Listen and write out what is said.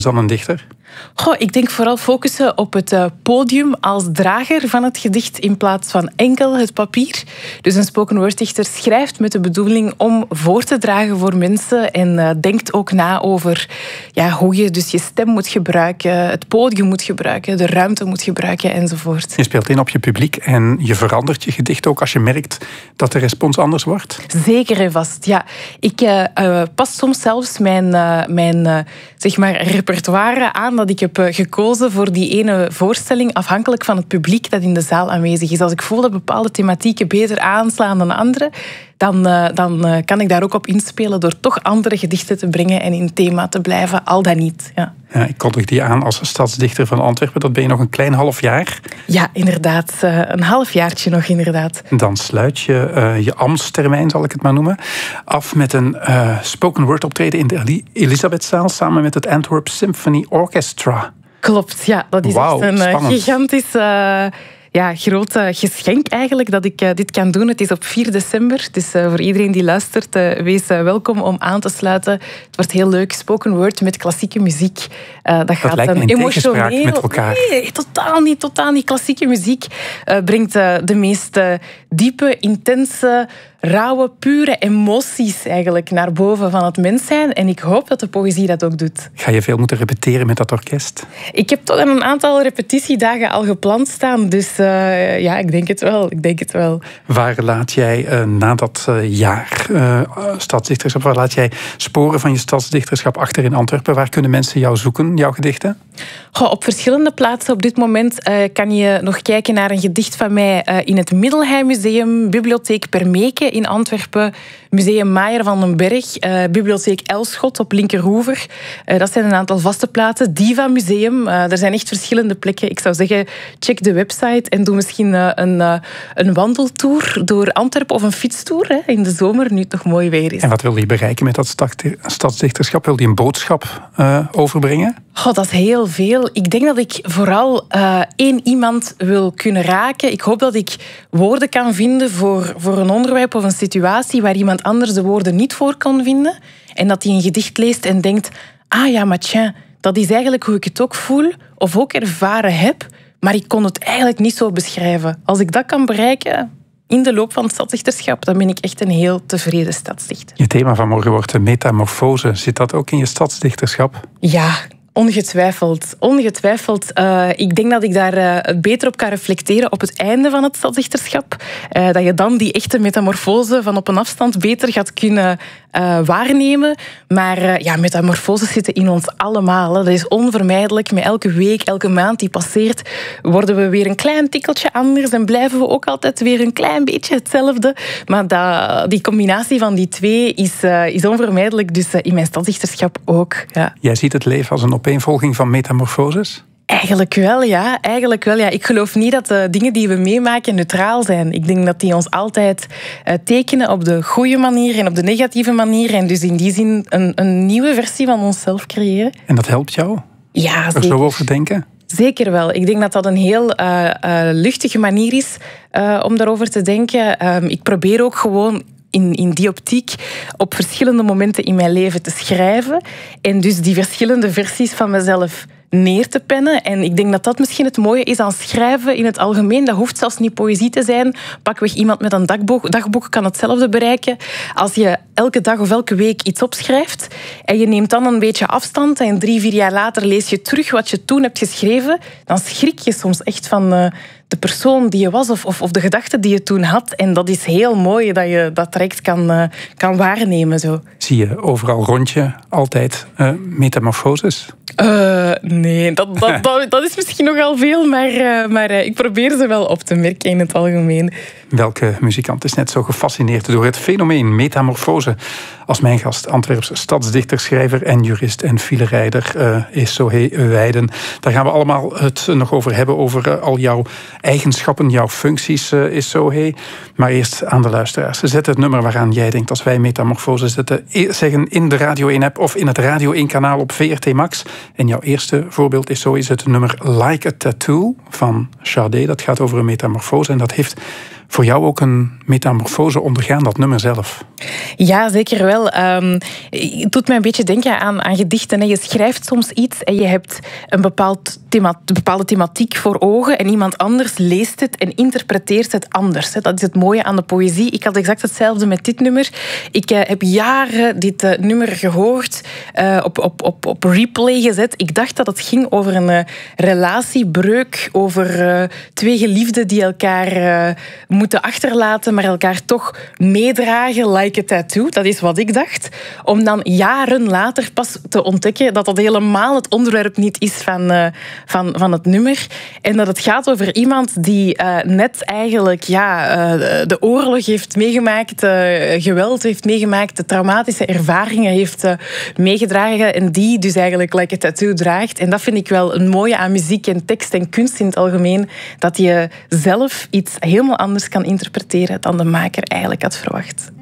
dan een dichter? Goh, ik denk vooral focussen op het podium als drager van het gedicht in plaats van enkel het papier. Dus een spoken word dichter schrijft met de bedoeling om voor te dragen voor mensen en denkt ook na over hoe je dus je stem moet gebruiken, het podium moet gebruiken, de ruimte moet gebruiken enzovoort. Je speelt in op je publiek en je verandert je gedicht ook als je merkt dat de respons anders wordt? Zeker en vast, ja. Ik pas soms zelfs mijn zeg maar repertoire aan dat ik heb gekozen voor die ene voorstelling, afhankelijk van het publiek dat in de zaal aanwezig is. Als ik voel dat bepaalde thematieken beter aanslaan dan andere, dan kan ik daar ook op inspelen door toch andere gedichten te brengen en in thema te blijven, al dan niet. Ja. Ja, ik kondig die aan als stadsdichter van Antwerpen. Dat ben je nog een klein half jaar. Ja, inderdaad. Een halfjaartje nog, inderdaad. Dan sluit je je ambtstermijn, zal ik het maar noemen, af met een spoken word optreden in de Elisabethzaal samen met het Antwerp Symphony Orchestra. Klopt, ja. Dat is echt een gigantisch groot geschenk eigenlijk dat ik dit kan doen. Het is op 4 december, dus voor iedereen die luistert, wees welkom om aan te sluiten. Het wordt heel leuk, spoken word met klassieke muziek. Dat gaat lijkt me in tegenspraak met elkaar. Nee, totaal niet. Klassieke muziek brengt de meest diepe, intense, rauwe, pure emoties eigenlijk naar boven van het mens zijn. En ik hoop dat de poëzie dat ook doet. Ga je veel moeten repeteren met dat orkest? Ik heb toch een aantal repetitiedagen al gepland staan. Dus ik denk het wel. Waar laat jij na dat jaar stadsdichterschap, waar laat jij sporen van je stadsdichterschap achter in Antwerpen? Waar kunnen mensen jou zoeken, jouw gedichten? Op verschillende plaatsen op dit moment kan je nog kijken naar een gedicht van mij in het Middelheim Museum, Bibliotheek Permeke in Antwerpen, Museum Maier van den Berg, Bibliotheek Elschot op Linkerhoever. Dat zijn een aantal vaste plaatsen. Diva Museum, er zijn echt verschillende plekken. Ik zou zeggen, check de website en doe misschien een wandeltour door Antwerpen of een fietstour in de zomer, nu het nog mooi weer is. En wat wil je bereiken met dat stadsdichterschap? Wil je een boodschap overbrengen? Dat is heel veel. Ik denk dat ik vooral één iemand wil kunnen raken. Ik hoop dat ik woorden kan vinden voor een onderwerp of een situatie waar iemand anders de woorden niet voor kan vinden. En dat hij een gedicht leest en denkt, maar tja, dat is eigenlijk hoe ik het ook voel of ook ervaren heb, maar ik kon het eigenlijk niet zo beschrijven. Als ik dat kan bereiken in de loop van het stadsdichterschap, dan ben ik echt een heel tevreden stadsdichter. Je thema van morgen wordt de metamorfose. Zit dat ook in je stadsdichterschap? Ja, ongetwijfeld. Ik denk dat ik daar beter op kan reflecteren op het einde van het stadsdichterschap. Dat je dan die echte metamorfose van op een afstand beter gaat kunnen waarnemen. Maar metamorfoses zitten in ons allemaal. Dat is onvermijdelijk. Met elke week, elke maand die passeert, worden we weer een klein tikkeltje anders en blijven we ook altijd weer een klein beetje hetzelfde. Maar die combinatie van die twee is onvermijdelijk. Dus in mijn stadsdichterschap ook. Ja. Jij ziet het leven als een opeenvolging van metamorfoses? Eigenlijk wel, ja. Ik geloof niet dat de dingen die we meemaken neutraal zijn. Ik denk dat die ons altijd tekenen op de goede manier en op de negatieve manier. En dus in die zin een nieuwe versie van onszelf creëren. En dat helpt jou? Ja, zeker. Er zo over denken? Zeker wel. Ik denk dat dat een heel luchtige manier is om daarover te denken. Ik probeer ook gewoon in die optiek op verschillende momenten in mijn leven te schrijven. En dus die verschillende versies van mezelf neer te pennen. En ik denk dat dat misschien het mooie is aan schrijven in het algemeen. Dat hoeft zelfs niet poëzie te zijn. Pakweg iemand met een dagboek kan hetzelfde bereiken. Als je elke dag of elke week iets opschrijft en je neemt dan een beetje afstand en 3-4 jaar later lees je terug wat je toen hebt geschreven, dan schrik je soms echt van de persoon die je was of de gedachten die je toen had. En dat is heel mooi dat je dat direct kan waarnemen. Zo. Zie je overal rond je altijd metamorfoses? Nee, dat is misschien nogal veel, maar ik probeer ze wel op te merken in het algemeen. Welke muzikant is net zo gefascineerd door het fenomeen metamorfose als mijn gast, Antwerpse stadsdichter, schrijver en jurist en filerijder Esohe Weiden. Daar gaan we allemaal het nog over hebben, over al jouw eigenschappen, jouw functies, Esohe. Maar eerst aan de luisteraars. Zet het nummer waaraan jij denkt als wij metamorfose zeggen in de Radio 1-app of in het Radio 1-kanaal op VRT Max. En jouw eerste voorbeeld is het nummer Like a Tattoo van Sade. Dat gaat over een metamorfose en dat heeft voor jou ook een metamorfose ondergaan, dat nummer zelf? Ja, zeker wel. Het doet mij een beetje denken aan gedichten. Je schrijft soms iets en je hebt een bepaalde thematiek voor ogen en iemand anders leest het en interpreteert het anders. Dat is het mooie aan de poëzie. Ik had exact hetzelfde met dit nummer. Ik heb jaren dit nummer gehoord, op replay gezet. Ik dacht dat het ging over een relatiebreuk, over twee geliefden die elkaar moeten achterlaten, maar elkaar toch meedragen, like a tattoo. Dat is wat ik dacht. Om dan jaren later pas te ontdekken dat dat helemaal het onderwerp niet is van het nummer. En dat het gaat over iemand die net eigenlijk de oorlog heeft meegemaakt, geweld heeft meegemaakt, de traumatische ervaringen heeft meegedragen en die dus eigenlijk like a tattoo draagt. En dat vind ik wel een mooie aan muziek en tekst en kunst in het algemeen, dat je zelf iets helemaal anders kan interpreteren dan de maker eigenlijk had verwacht.